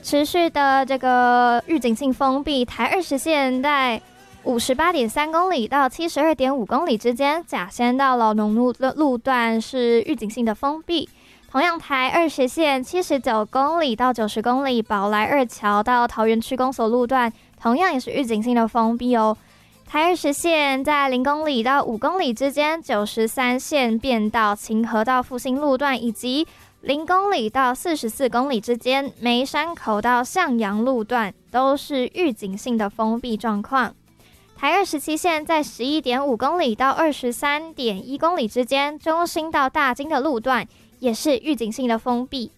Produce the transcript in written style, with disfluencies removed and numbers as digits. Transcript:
持续的这个预警性封闭，台20线在58.3公里到72.5公里之间，甲仙到老农路段是预警性的封闭。同样台20线79公里到90公里，宝来二桥到桃园区公所路段，同样也是预警性的封闭哦。台20线在0公里到5公里之间，93线变道清河到复兴路段，以及0公里到44公里之间，梅山口到向阳路段都是预警性的封闭状况。台27线在11.5公里到23.1公里之间，中兴到大金的路段也是预警性的封闭。